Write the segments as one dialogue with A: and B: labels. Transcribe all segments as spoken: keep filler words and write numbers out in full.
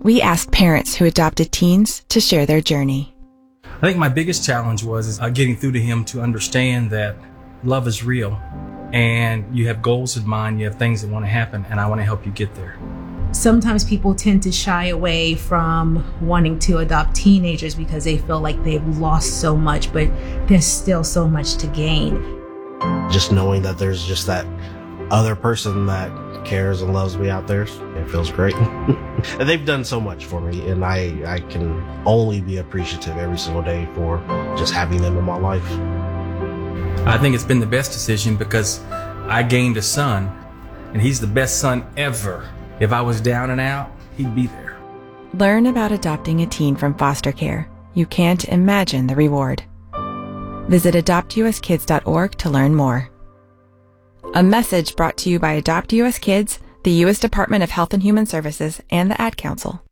A: We asked parents who adopted teens to share their journey.
B: I think my biggest challenge was uh, getting through to him to understand that love is real and you have goals in mind, you have things that want to happen, and I want to help you get there.
C: Sometimes people tend to shy away from wanting to adopt teenagers because they feel like they've lost so much, but there's still so much to gain.
D: Just knowing that there's just that other person that cares and loves me out there, it feels great. And they've done so much for me, and I, I can only be appreciative every single day for just having them in my life.
B: I think it's been the best decision because I gained a son, and he's the best son ever. If I was down and out, he'd be there.
A: Learn about adopting a teen from foster care. You can't imagine the reward. Visit adopt u s kids dot org to learn more. A message brought to you by Adopt U S Kids, the U S Department of Health and Human Services, and the Ad Council.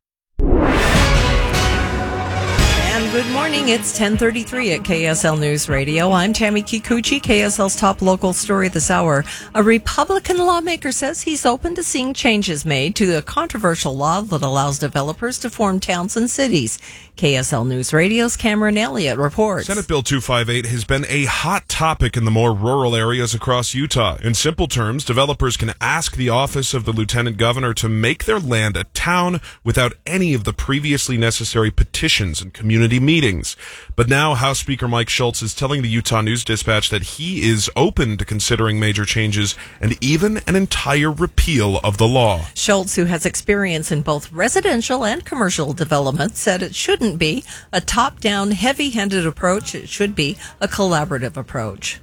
E: Good morning. It's ten thirty-three at K S L News Radio. I'm Tammy Kikuchi. K S L's top local story this hour. A Republican lawmaker says he's open to seeing changes made to the controversial law that allows developers to form towns and cities. K S L News Radio's Cameron Elliott reports.
F: Senate Bill two fifty-eight has been a hot topic in the more rural areas across Utah. In simple terms, developers can ask the office of the lieutenant governor to make their land a town without any of the previously necessary petitions and community meetings. But now House Speaker Mike Schultz is telling the Utah News Dispatch that he is open to considering major changes and even an entire repeal of the law.
E: Schultz, who has experience in both residential and commercial development, said it shouldn't be a top-down, heavy-handed approach. It should be a collaborative approach.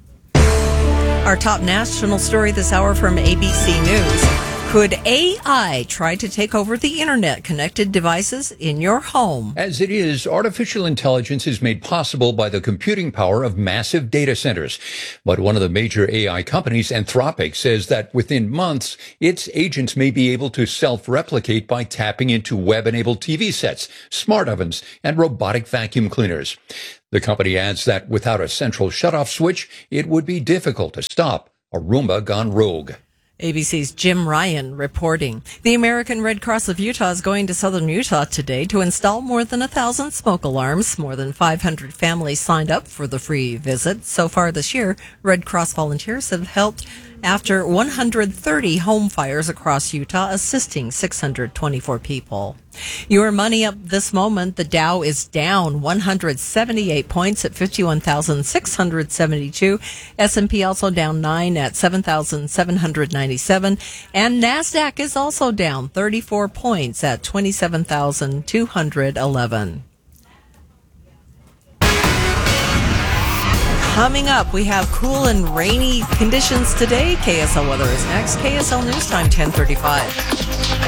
E: Our top national story this hour from A B C News. Could A I try to take over the internet-connected devices in your home?
G: As it is, artificial intelligence is made possible by the computing power of massive data centers. But one of the major A I companies, Anthropic, says that within months, its agents may be able to self-replicate by tapping into web-enabled T V sets, smart ovens, and robotic vacuum cleaners. The company adds that without a central shutoff switch, it would be difficult to stop a Roomba gone rogue.
E: A B C's Jim Ryan reporting. The American Red Cross of Utah is going to southern Utah today to install more than a thousand smoke alarms. More than five hundred families signed up for the free visit. So far this year, Red Cross volunteers have helped after one hundred thirty home fires across Utah, assisting six hundred twenty-four people. Your money up this moment. The Dow is down one hundred seventy-eight points at fifty-one thousand six hundred seventy-two. S and P also down nine at seven thousand seven hundred ninety-seven. And NASDAQ is also down thirty-four points at twenty-seven thousand two hundred eleven. Coming up, we have cool and rainy conditions today. K S L weather is next. K S L News Time, ten thirty-five.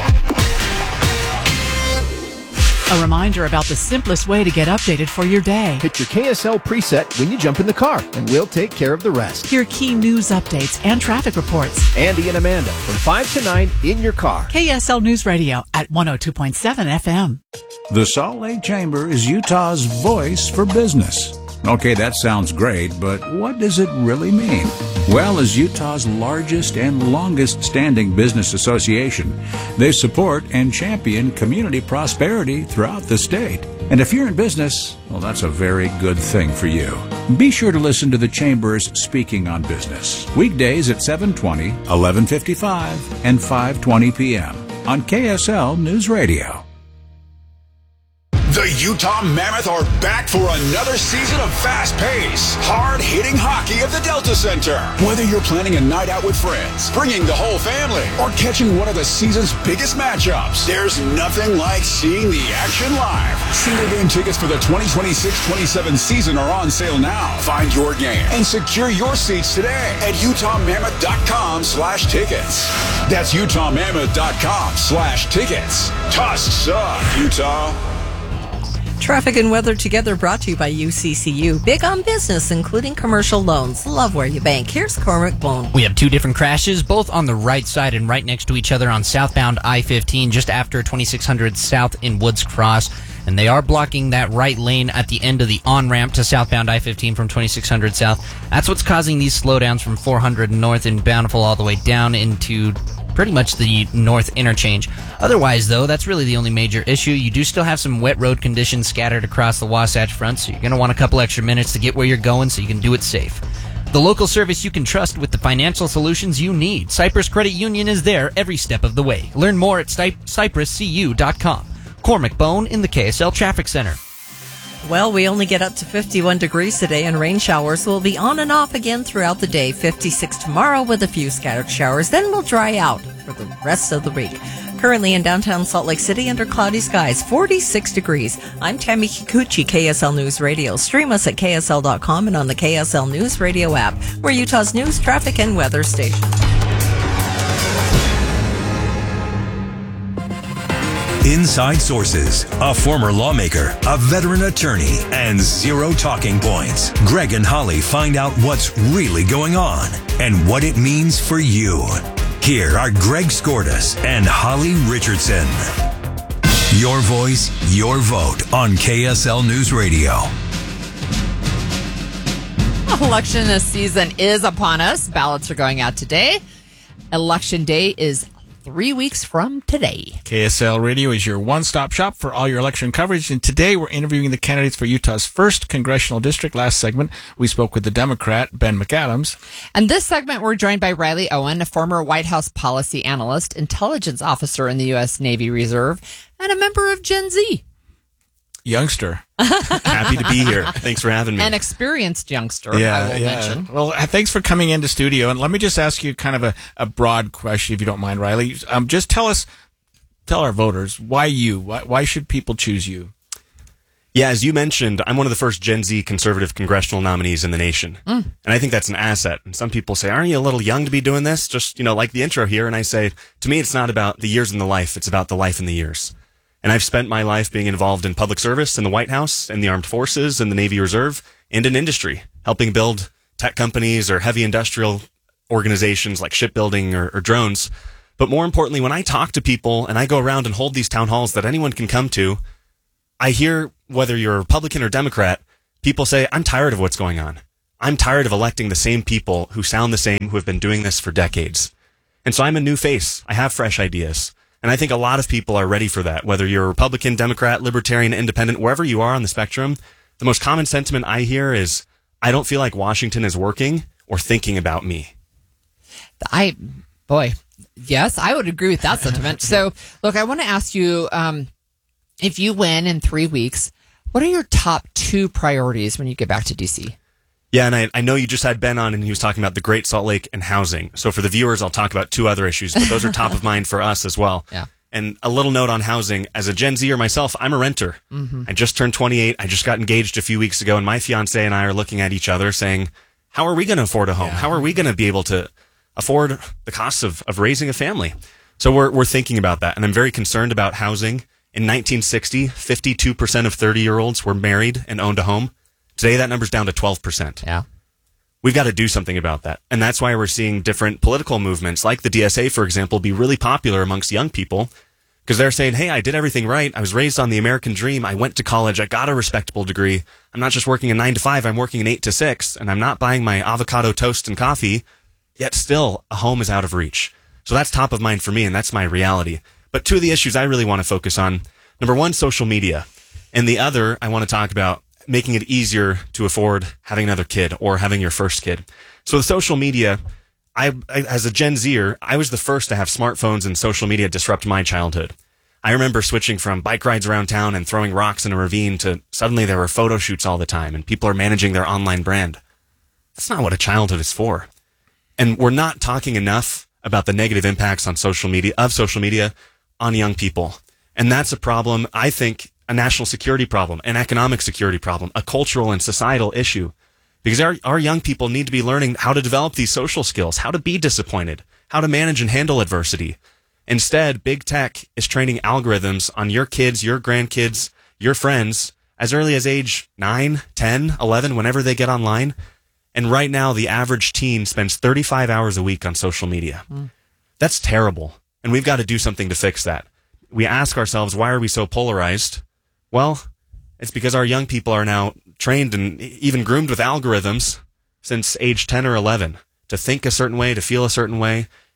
H: A reminder about the simplest way to get updated for your day.
I: Hit your K S L preset when you jump in the car, and we'll take care of the rest.
H: Hear key news updates and traffic reports.
I: Andy and Amanda from five to nine in your car.
H: K S L News Radio at one oh two point seven F M.
J: The Salt Lake Chamber is Utah's voice for business. Okay, that sounds great, but what does it really mean? Well, as Utah's largest and longest-standing business association, they support and champion community prosperity throughout the state. And if you're in business, well, that's a very good thing for you. Be sure to listen to the Chamber's Speaking on Business, weekdays at seven twenty, eleven fifty-five, and five twenty p.m. on K S L News Radio.
K: The Utah Mammoth are back for another season of fast-paced, hard-hitting hockey at the Delta Center. Whether you're planning a night out with friends, bringing the whole family, or catching one of the season's biggest matchups, there's nothing like seeing the action live. Single-game tickets for the twenty twenty-six twenty-seven season are on sale now. Find your game and secure your seats today at utahmammoth.com slash tickets. That's utahmammoth.com slash tickets. Tusks up, Utah.
E: Traffic and weather together brought to you by U C C U. Big on business, including commercial loans. Love where you bank. Here's Cormac Bone.
L: We have two different crashes, both on the right side and right next to each other on southbound I fifteen, just after twenty-six hundred south in Woods Cross. And they are blocking that right lane at the end of the on-ramp to southbound I fifteen from twenty-six hundred south. That's what's causing these slowdowns from four hundred north in Bountiful all the way down into pretty much the north interchange. Otherwise, though, that's really the only major issue. You do still have some wet road conditions scattered across the Wasatch Front, so you're going to want a couple extra minutes to get where you're going so you can do it safe. The local service you can trust with the financial solutions you need. Cyprus Credit Union is there every step of the way. Learn more at cyprus c u dot com. Cormac Bone in the K S L Traffic Center.
E: Well, we only get up to fifty-one degrees today, and rain showers will be on and off again throughout the day. fifty-six tomorrow with a few scattered showers. Then we'll dry out for the rest of the week. Currently in downtown Salt Lake City under cloudy skies, forty-six degrees. I'm Tammy Kikuchi, K S L News Radio. Stream us at K S L dot com and on the K S L News Radio app. We're Utah's news, traffic, and weather station.
M: Inside Sources, a former lawmaker, a veteran attorney, and zero talking points. Greg and Holly find out what's really going on and what it means for you. Here are Greg Skordas and Holly Richardson. Your voice, your vote on K S L News Radio.
N: Election season is upon us. Ballots are going out today. Election day is three weeks from today.
O: K S L Radio is your one-stop shop for all your election coverage, and today we're interviewing the candidates for Utah's first congressional district. Last segment, we spoke with the Democrat, Ben McAdams.
N: And this segment, we're joined by Riley Owen, a former White House policy analyst, intelligence officer in the U S Navy Reserve, and a member of Gen Z.
O: Youngster.
P: Happy to be here. Thanks for having me.
N: An experienced youngster,
O: yeah,
N: I will
O: yeah.
N: mention.
O: Well, thanks for coming into studio. And let me just ask you kind of a, a broad question, if you don't mind, Riley. Um, just tell us, tell our voters, why you? Why, why should people choose you?
P: Yeah, as you mentioned, I'm one of the first Gen Z conservative congressional nominees in the nation. Mm. And I think that's an asset. And some people say, aren't you a little young to be doing this? Just, you know, like the intro here. And I say, to me, it's not about the years in the life. It's about the life in the years. And I've spent my life being involved in public service in the White House, in the Armed Forces, in the Navy Reserve, and in industry, helping build tech companies or heavy industrial organizations like shipbuilding or, or drones. But more importantly, when I talk to people and I go around and hold these town halls that anyone can come to, I hear, whether you're a Republican or Democrat, people say, I'm tired of what's going on. I'm tired of electing the same people who sound the same, who have been doing this for decades. And so I'm a new face. I have fresh ideas. And I think a lot of people are ready for that, whether you're a Republican, Democrat, Libertarian, Independent, wherever you are on the spectrum. The most common sentiment I hear is, I don't feel like Washington is working or thinking about me.
N: I, boy, yes, I would agree with that sentiment. So, look, I want to ask you, um, if you win in three weeks, what are your top two priorities when you get back to D C?
P: Yeah, and I, I know you just had Ben on and he was talking about the Great Salt Lake and housing. So for the viewers, I'll talk about two other issues, but those are top of mind for us as well.
N: Yeah.
P: And a little note on housing. As a Gen Zer myself, I'm a renter. Mm-hmm. I just turned twenty-eight. I just got engaged a few weeks ago, and my fiance and I are looking at each other saying, how are we going to afford a home? Yeah. How are we going to be able to afford the costs of, of raising a family? So we're we're thinking about that, and I'm very concerned about housing. In nineteen sixty, fifty-two percent of thirty-year-olds were married and owned a home. Today, that number's down to twelve percent.
N: Yeah.
P: We've got to do something about that. And that's why we're seeing different political movements, like the D S A, for example, be really popular amongst young people, because they're saying, hey, I did everything right. I was raised on the American dream. I went to college. I got a respectable degree. I'm not just working a nine to five. I'm working an eight to six, and I'm not buying my avocado toast and coffee, yet still a home is out of reach. So that's top of mind for me, and that's my reality. But two of the issues I really want to focus on, number one, social media. And the other, I want to talk about making it easier to afford having another kid or having your first kid. So with social media, I, I as a Gen Zer, I was the first to have smartphones and social media disrupt my childhood. I remember switching from bike rides around town and throwing rocks in a ravine to suddenly there were photo shoots all the time and people are managing their online brand. That's not what a childhood is for. And we're not talking enough about the negative impacts on social media, of social media on young people. And that's a problem, I think, a national security problem, an economic security problem, a cultural and societal issue. Because our, our young people need to be learning how to develop these social skills, how to be disappointed, how to manage and handle adversity. Instead, big tech is training algorithms on your kids, your grandkids, your friends as early as age nine, ten, eleven, whenever they get online. And right now, the average teen spends thirty-five hours a week on social media. Mm. That's terrible. And we've got to do something to fix that. We ask ourselves, why are we so polarized? Well, it's because our young people are now trained and even groomed with algorithms since age ten or eleven to think a certain way, to feel a certain way.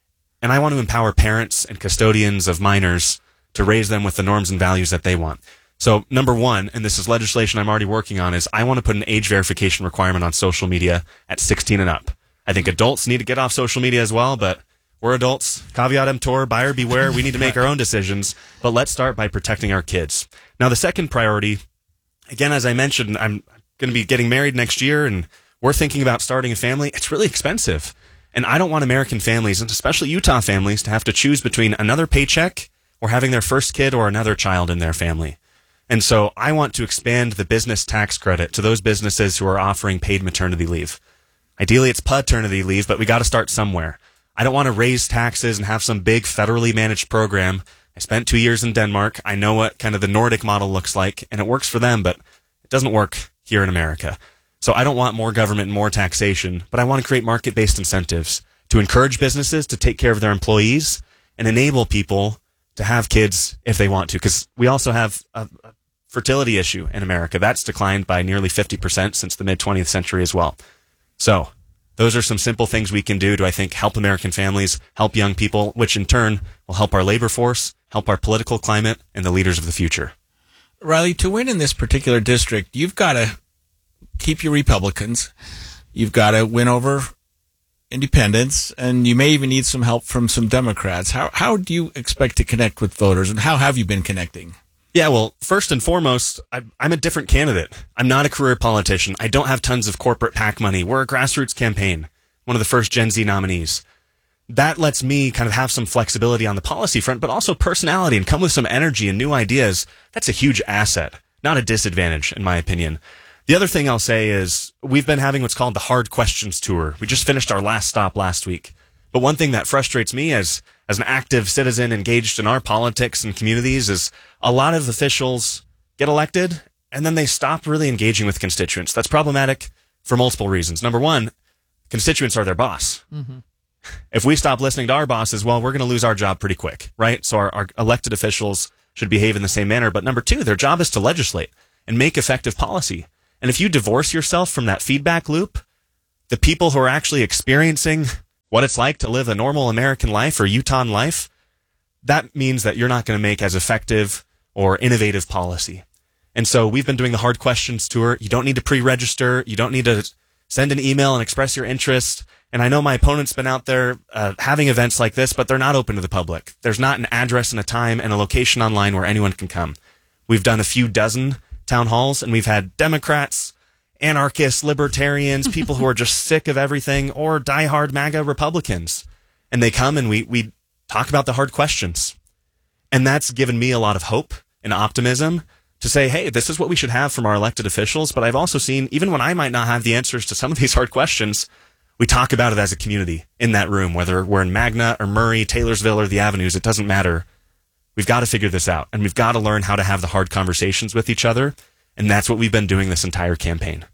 P: And I want to empower parents and custodians of minors to raise them with the norms and values that they want. So number one, and this is legislation I'm already working on, is I want to put an age verification requirement on social media at sixteen and up. I think adults need to get off social media as well, but we're adults. Caveat emptor, buyer beware. We need to make our own decisions, but let's start by protecting our kids. Now, the second priority, again, as I mentioned, I'm going to be getting married next year, and we're thinking about starting a family. It's really expensive. And I don't want American families, and especially Utah families, to have to choose between another paycheck or having their first kid or another child in their family. And so I want to expand the business tax credit to those businesses who are offering paid maternity leave. Ideally, it's paternity leave, but we got to start somewhere. I don't want to raise taxes and have some big federally managed program. I spent two years in Denmark. I know what kind of the Nordic model looks like, and it works for them, but it doesn't work here in America. So I don't want more government and more taxation, but I want to create market-based incentives to encourage businesses to take care of their employees and enable people to have kids if they want to, because we also have a, a fertility issue in America. That's declined by nearly fifty percent since the mid-twentieth century as well. So those are some simple things we can do to, I think, help American families, help young people, which in turn will help our labor force, help our political climate, and the leaders of the future.
O: Riley, to win in this particular district, you've got to keep your Republicans. You've got to win over independents, and you may even need some help from some Democrats. How how do you expect to connect with voters, and how have you been connecting?
P: Yeah, well, first and foremost, I'm a different candidate. I'm not a career politician. I don't have tons of corporate PAC money. We're a grassroots campaign, one of the first Gen Z nominees. That lets me kind of have some flexibility on the policy front, but also personality and come with some energy and new ideas. That's a huge asset, not a disadvantage, in my opinion. The other thing I'll say is we've been having what's called the Hard Questions Tour. We just finished our last stop last week. But one thing that frustrates me as, as an active citizen engaged in our politics and communities is a lot of officials get elected and then they stop really engaging with constituents. That's problematic for multiple reasons. Number one, constituents are their boss. Mm-hmm. If we stop listening to our bosses, well, we're going to lose our job pretty quick, right? So our, our elected officials should behave in the same manner. But number two, their job is to legislate and make effective policy. And if you divorce yourself from that feedback loop, the people who are actually experiencing what it's like to live a normal American life or Utah life, that means that you're not going to make as effective or innovative policy. And so we've been doing the Hard Questions Tour. You don't need to pre-register. You don't need to send an email and express your interest. And I know my opponent's been out there uh, having events like this, but they're not open to the public. There's not an address and a time and a location online where anyone can come. We've done a few dozen town halls, and we've had Democrats, anarchists, libertarians, people who are just sick of everything, or diehard MAGA Republicans. And they come and we, we talk about the hard questions. And that's given me a lot of hope and optimism to say, hey, this is what we should have from our elected officials. But I've also seen, even when I might not have the answers to some of these hard questions, we talk about it as a community in that room, whether we're in Magna or Murray, Taylorsville, or the Avenues, it doesn't matter. We've got to figure this out, and we've got to learn how to have the hard conversations with each other. And that's what we've been doing this entire campaign.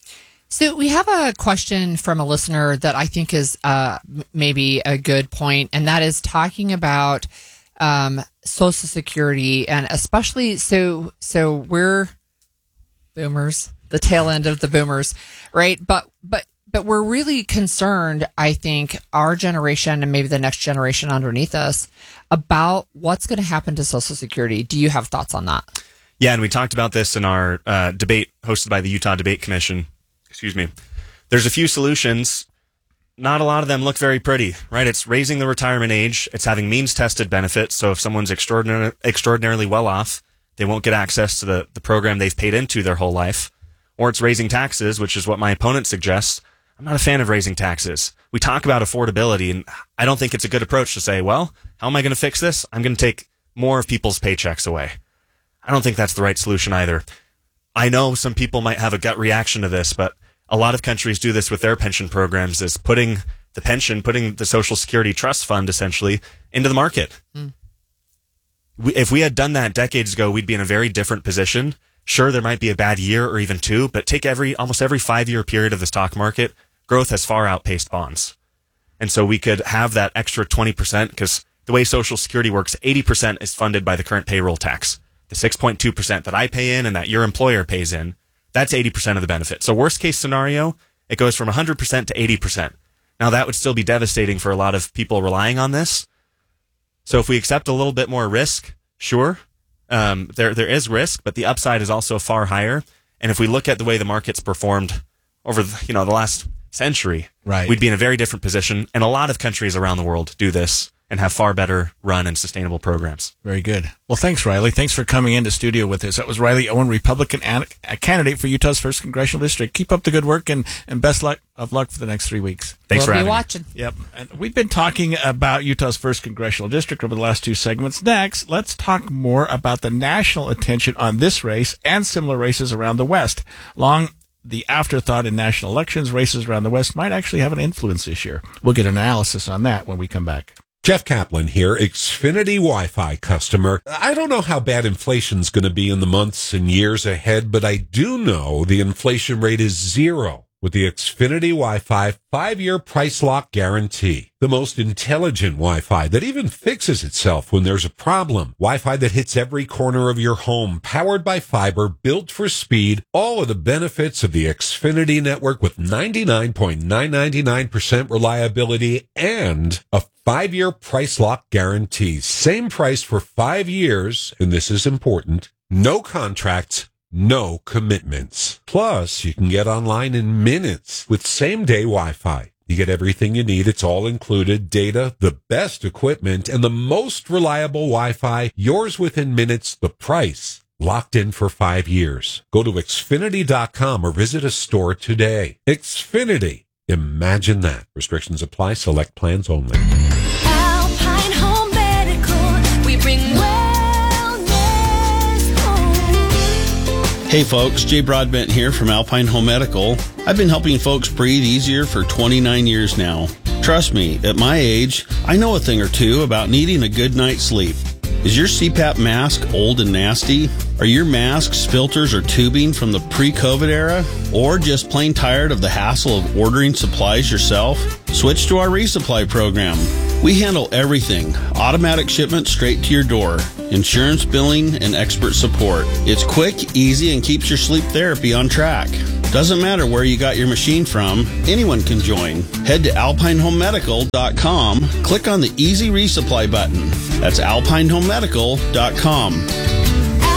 N: So we have a question from a listener that I think is uh, maybe a good point, and that is talking about um, Social Security, and especially so. So we're boomers, the tail end of the boomers, right? But but but we're really concerned, I think, our generation and maybe the next generation underneath us about what's going to happen to Social Security. Do you have thoughts on that?
P: Yeah, and we talked about this in our uh, debate hosted by the Utah Debate Commission. Excuse me. There's a few solutions. Not a lot of them look very pretty, right? It's raising the retirement age. It's having means-tested benefits. So if someone's extraordinarily, extraordinarily well off, they won't get access to the, the program they've paid into their whole life. Or it's raising taxes, which is what my opponent suggests. I'm not a fan of raising taxes. We talk about affordability, and I don't think it's a good approach to say, well, how am I going to fix this? I'm going to take more of people's paychecks away. I don't think that's the right solution either. I know some people might have a gut reaction to this, but a lot of countries do this with their pension programs, is putting the pension, putting the Social Security Trust Fund essentially into the market. Mm. We, if we had done that decades ago, we'd be in a very different position. Sure, there might be a bad year or even two, but take every almost every five-year period of the stock market, growth has far outpaced bonds. And so we could have that extra twenty percent, because the way Social Security works, eighty percent is funded by the current payroll tax. The six point two percent that I pay in and that your employer pays in, that's eighty percent of the benefit. So worst case scenario, it goes from one hundred percent to eighty percent. Now, that would still be devastating for a lot of people relying on this. So if we accept a little bit more risk, sure, um, there there is risk, but the upside is also far higher. And if we look at the way the market's performed over the, you know, the last century,
O: right,
P: we'd be in a very different position. And a lot of countries around the world do this and have far better run and sustainable programs.
O: Very good. Well, thanks, Riley. Thanks for coming into studio with us. That was Riley Owen, Republican an- a candidate for Utah's first congressional district. Keep up the good work and, and best luck of luck for the next three weeks.
P: Thanks
N: we'll
P: for having
N: be watching.
P: me.
O: Yep. And we've been talking about Utah's first congressional district over the last two segments. Next, let's talk more about the national attention on this race and similar races around the West. Long the afterthought in national elections, races around the West might actually have an influence this year. We'll get an analysis on that when we come back.
Q: Jeff Kaplan here, Xfinity Wi-Fi customer. I don't know how bad inflation's going to be in the months and years ahead, but I do know the inflation rate is zero with the Xfinity Wi-Fi five-year price lock guarantee. The most intelligent Wi-Fi that even fixes itself when there's a problem. Wi-Fi that hits every corner of your home, powered by fiber, built for speed. All of the benefits of the Xfinity network with ninety-nine point nine nine nine percent reliability and a five-year price lock guarantee. Same price for five years, and this is important, no contracts, no commitments. Plus, you can get online in minutes with same-day Wi-Fi. You get everything you need. It's all included. Data, the best equipment, and the most reliable Wi-Fi. Yours within minutes, the price. Locked in for five years. Go to Xfinity dot com or visit a store today. Xfinity. Imagine that. Restrictions apply. Select plans only.
R: Alpine Home Medical. We bring wellness home.
S: Hey folks, Jay Broadbent here from Alpine Home Medical. I've been helping folks breathe easier for twenty-nine years now. Trust me, at my age, I know a thing or two about needing a good night's sleep. Is your C PAP mask old and nasty? Are your masks, filters, or tubing from the pre-COVID era? Or just plain tired of the hassle of ordering supplies yourself? Switch to our resupply program. We handle everything. Automatic shipment straight to your door. Insurance billing and expert support. It's quick, easy, and keeps your sleep therapy on track. Doesn't matter where you got your machine from, anyone can join. Head to alpine home medical dot com, click on the Easy Resupply button. That's alpine home medical dot com.